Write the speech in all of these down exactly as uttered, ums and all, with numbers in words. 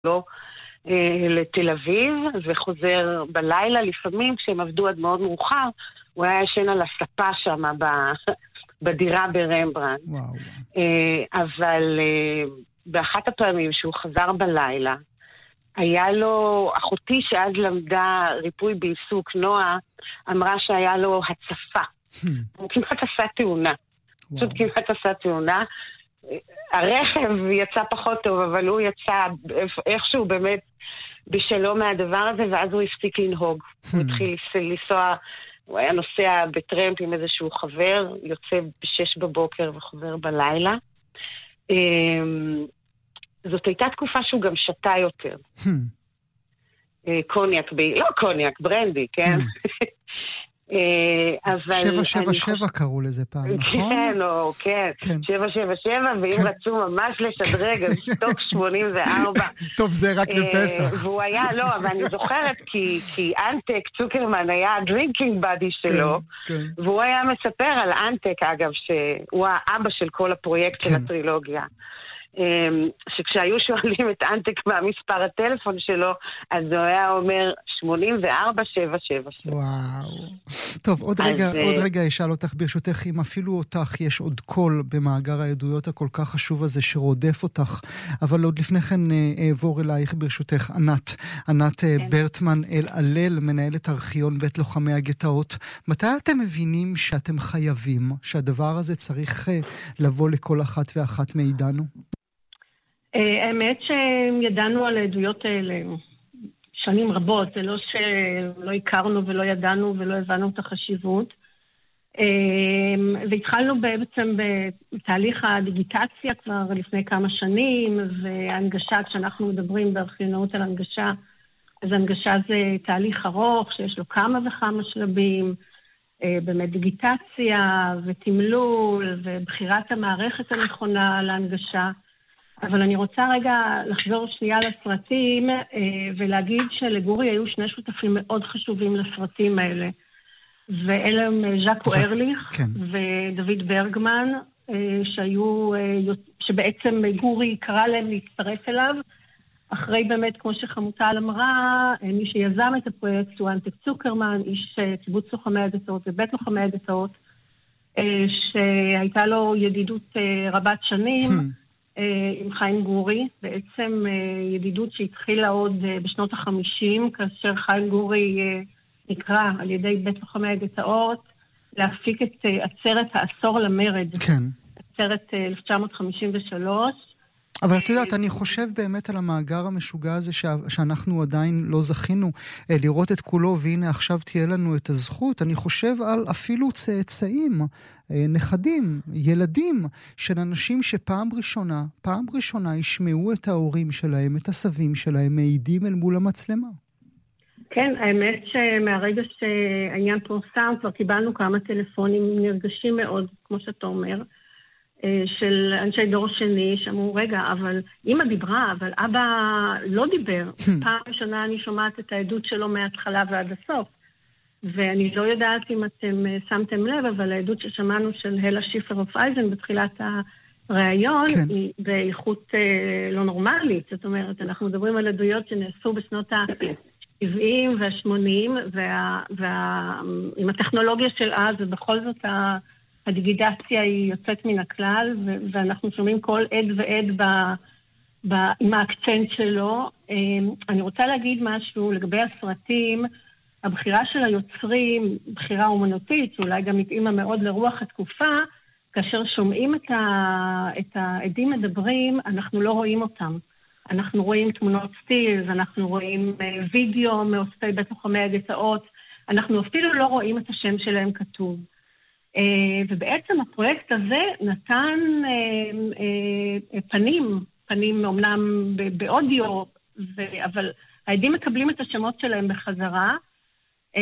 לא אה, לתל אביב, וחוזר בלילה. לפעמים כשהם עבדו עד מאוד מאוחר, הוא היה ישן על הספה שם ב... בדירה ברמברנד. וואו. אה, אבל אה, באחת הפעמים שהוא חזר בלילה, היה לו, אחותי שאז למדה ריפוי בעיסוק, נועה, אמרה שהיה לו הצפה. הוא כמעט עשה תאונה. פשוט כמעט עשה תאונה. הרכב יצא פחות טוב, אבל הוא יצא איכשהו באמת בשלום מהדבר הזה, ואז הוא הפסיק לנהוג. הוא התחיל לנסוע, הוא היה נוסע בטרמפ עם איזשהו חבר, יוצא בשש בבוקר וחוזר בלילה. זאת הייתה תקופה שהוא גם שתה יותר. קוניאק, לא קוניאק, ברנדי, כן? שבע שבע שבע קראו לזה פעם, נכון? כן, או, כן, שבע שבע שבע, ואם רצו ממש לשדרג, אז סטוק שמונים וארבע. טוב, זה רק לפסח. והוא היה, לא, אבל אני זוכרת, כי אנטק, צוקרמן, היה הדרינקינג בדי שלו, והוא היה מספר על אנטק, אגב, שהוא האבא של כל הפרויקט של הטרילוגיה. שכשהיו שואלים את אנטק מה מספר הטלפון שלו, אז הוא היה אומר שמונים וארבע שבע שבע. וואו. טוב, עוד רגע, עוד רגע אשאל אותך ברשותך, אם אפילו אותך יש עוד קול במאגר העדויות הכל כך חשוב הזה שרודף אותך, אבל עוד לפני כן אעבור אלייך ברשותך, ענת, ענת ברטמן אל-עלל, מנהלת ארכיון בית לוחמי הגטאות. מתי אתם מבינים שאתם חייבים, שהדבר הזה צריך לבוא לכל אחת ואחת מאיתנו? האמת שידענו על העדויות האלה שנים רבות, זה לא שלא הכרנו ולא ידענו ולא הבנו את החשיבות. והתחלנו בעצם בתהליך הדיגיטציה כבר לפני כמה שנים, והנגשה, כשאנחנו מדברים בארכיונאות על הנגשה, אז הנגשה זה תהליך ארוך שיש לו כמה וכמה שלבים, באמת דיגיטציה ותמלול ובחירת המערכת הנכונה להנגשה. אבל אני רוצה רגע לחזור שנייה לסרטים ולהגיד שלגורי היו שני שותפים מאוד חשובים לסרטים האלה. ואלה הם ז'קו ארליך כן. ודוד ברגמן, שהיו, שבעצם גורי קרא להם להצטרף אליו, אחרי באמת, כמו שחמוטל אמרה, מי שיזם את הפרויקט הוא אנטק צוקרמן, איש קיבוץ לוחמי הגטאות ובית לוחמי הגטאות, שהייתה לו ידידות רבת שנים, עם חיים גורי, בעצם ידידות שהתחילה עוד בשנות החמישים, כאשר חיים גורי נקרא על ידי בית לוחמי הגטאות להפיק את עצרת העשור למרד. כן. עצרת אלף תשע מאות חמישים ושלוש. אבל את יודעת, אני חושב באמת על המאגר המשוגע הזה שאנחנו עדיין לא זכינו לראות את כולו, והנה עכשיו תהיה לנו את הזכות. אני חושב על אפילו צאצאים, נכדים, ילדים של אנשים שפעם ראשונה, פעם ראשונה ישמעו את ההורים שלהם, את הסבים שלהם, מעידים אל מול המצלמה. כן, האמת שמהרגע שהעניין פורסם, כבר קיבלנו כמה טלפונים נרגשים מאוד, כמו שאתה אומר, של אנשי דור שני, שאמרו, רגע, אבל אמא דיברה, אבל אבא לא דיבר. פעם ראשונה אני שומעת את העדות שלו מההתחלה ועד הסוף. ואני לא יודעת אם אתם שמתם לב, אבל העדות ששמענו של הלה שיפר אוף אייזן בתחילת הראיון, כן. היא באיכות לא נורמלית. זאת אומרת, אנחנו מדברים על עדויות שנעשו בשנות ה-שבעים וה-שמונים, וה, וה, עם הטכנולוגיה של אז, ובכל זאת ה... הדיגיטציה היא יוצאת מן הכלל, ו- ואנחנו שומעים כל עד ועד ב- ב- עם האקצנט שלו. אני רוצה להגיד משהו לגבי הסרטים, הבחירה של היוצרים, בחירה אומנותית, שאולי גם מתאימה מאוד לרוח התקופה, כאשר שומעים את, ה- את העדים מדברים, אנחנו לא רואים אותם. אנחנו רואים תמונות סטילס, אנחנו רואים וידאו מאוספי בית לוחמי הגטאות, אנחנו אפילו לא רואים את השם שלהם כתוב. Uh, ובעצם הפרויקט הזה נתן uh, uh, פנים, פנים אומנם באודיו, ו- אבל העדים מקבלים את השמות שלהם בחזרה, uh,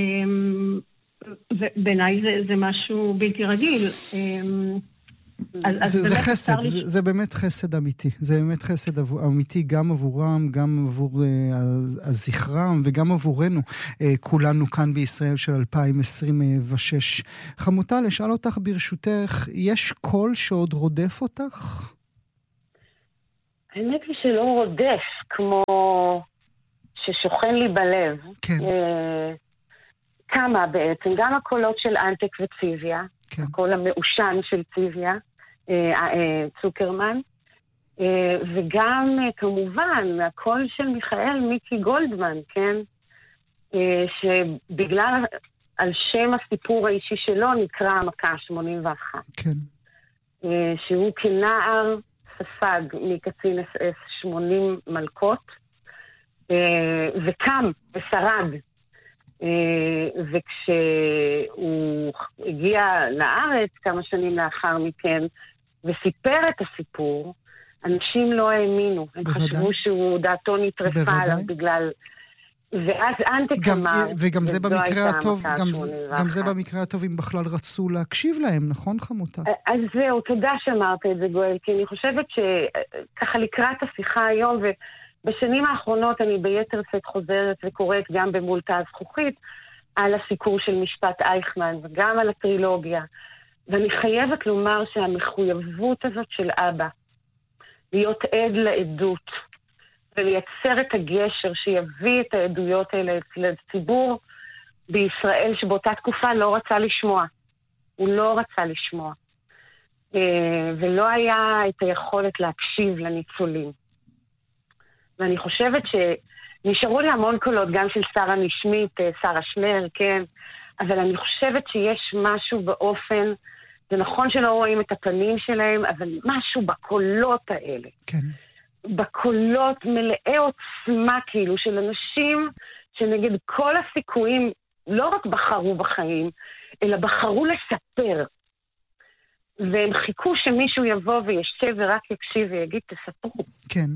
ובעיניי זה, זה משהו בלתי רגיל. Uh, אז, זה, אז זה חסד, זה, זה באמת חסד אמיתי. זה באמת חסד אמיתי גם עבורם, גם עבור uh, הזכרם וגם עבורנו, uh, כולנו כאן בישראל של אלפיים עשרים ושש. חמוטל, אשאל אותך ברשותך, יש קול שעוד רודף אותך? האמת היא שלא רודף, כמו ששוכן לי בלב. כן. אה, כמה בעצם, גם הקולות של אנטק וציביה, כן. הקול המאושן של ציביה, אה, אה, צוקרמן, אה, וגם אה, כמובן הקול של מיכאל מיקי גולדמן, כן? אה, שבגלל, על שם הסיפור האישי שלו נקרא המכה שמונים ואחת. כן. אה, שהוא כנער ספג מקצין אס אס שמונים מלכות, אה, וקם ושרד. Uh, וכשהוא הגיע לארץ כמה שנים לאחר מכן וסיפר את הסיפור, אנשים לא האמינו. הם בוודאי. חשבו שהוא דעתו נטרפה עליו בגלל... ואז אנטק אמר... וגם זה במקרה הטוב, גם, גם זה במקרה הטוב אם בכלל רצו להקשיב להם, נכון חמותה? אז זהו, תודה שאמרת את זה גואל, כי אני חושבת שככה לקראת השיחה היום, ובשנים האחרונות אני ביתר סט חוזרת וקוראת גם במול תא הזכוכית, על הסיקור של משפט אייכמן, וגם על הטרילוגיה. ואני חייבת לומר שהמחויבות הזאת של אבא, להיות עד לעדות, ולייצר את הגשר שיביא את העדויות האלה לציבור בישראל, שבאותה תקופה לא רצה לשמוע. הוא לא רצה לשמוע. ולא היה את היכולת להקשיב לניצולים. ואני חושבת שנשארו לי המון קולות, גם של שרה נשמית, שרה שנר, כן? אבל אני חושבת שיש משהו באופן, זה נכון שלא רואים את הפנים שלהם, אבל משהו בקולות האלה. כן. בקולות מלאי עוצמה, כאילו, של אנשים שנגד כל הסיכויים לא רק בחרו בחיים, אלא בחרו לספר. והם חיכו שמישהו יבוא וישב ורק יקשיב ויגיד, תספרו. כן.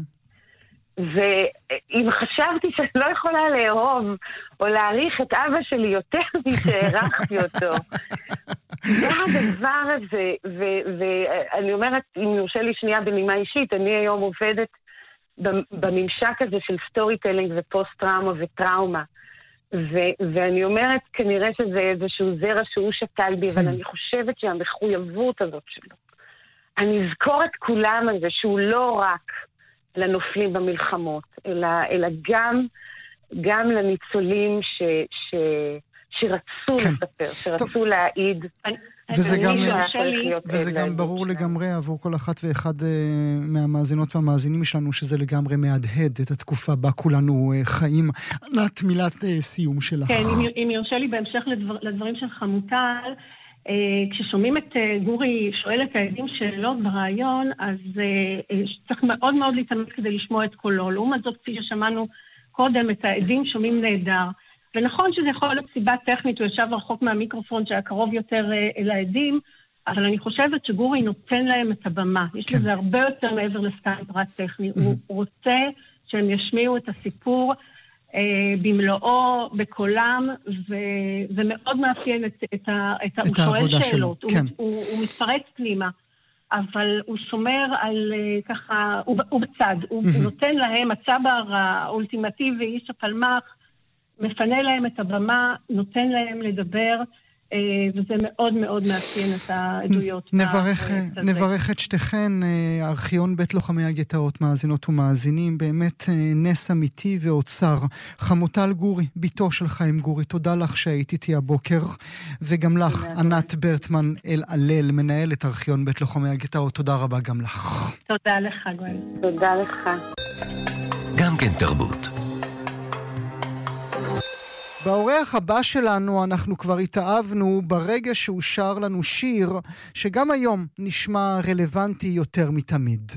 ואם חשבתי שאני לא יכולה לאהוב או להעריך את אבא שלי יותר משהערכתי אותו, זה הדבר הזה, ואני אומרת, אם יורשה לי שנייה בנימה אישית, אני היום עובדת בממשק הזה של סטורי טלינג ופוסט-טראומה וטראומה, ואני אומרת, כנראה שזה איזשהו זרע שהוא שתל בי, אבל אני חושבת שהמחויבות הזאת שלו, הנזכור את כולם הזה, שהוא לא רק לנופלים במלחמות, אלא, אלא גם, גם לניצולים ש, ש, שרצו כן. לספר, שרצו טוב. להעיד. וזה גם, וזה גם ברור לגמרי עבור כל אחת ואחד מהמאזינות והמאזינים שלנו, שזה לגמרי מהדהד את התקופה בה כולנו חיים. ענת, מילת סיום שלך. כן, אם, אם יורשה לי בהמשך לדבר, לדברים של חמוטל, כששומעים את גורי שואל את העדים שאלות ברעיון, אז צריך מאוד מאוד להתאמץ כדי לשמוע את קולו. לעומת זאת, כפי ששמענו קודם, את העדים שומעים נהדר. ונכון שזה יכול להיות סיבה טכנית, הוא ישב רחוק מהמיקרופון שהיה קרוב יותר אל העדים, אבל אני חושבת שגורי נותן להם את הבמה. יש כן. לזה הרבה יותר מעבר לסתם פרט טכני. הוא רוצה שהם ישמיעו את הסיפור במלואו, בקולם, וזה מאוד מאפיין את, את, ה, את, את הוא שואל שאלות, הוא, כן. הוא, הוא מתפרץ פנימה, אבל הוא שומר על ככה, הוא, הוא בצד, הוא, הוא נותן להם, הצבר האולטימטיבי, איש הפלמח, מפנה להם את הבמה, נותן להם לדבר, וזה מאוד מאוד מאפיין את העדויות. נברך, נברך את שתיכן, ארכיון בית לוחמי הגטאות, מאזינות ומאזינים, באמת נס אמיתי ואוצר. חמוטל גורי, ביתו של חיים גורי, תודה לך שהיית איתי הבוקר, וגם לך, ענת ברטמן אל-עלל, מנהלת ארכיון בית לוחמי הגטאות, תודה רבה גם לך. תודה לך, גואל. תודה לך. גם כן תרבות. באורח הבא שלנו אנחנו כבר התאהבנו ברגע שהוא שר לנו שיר שגם היום נשמע רלוונטי יותר מתמיד.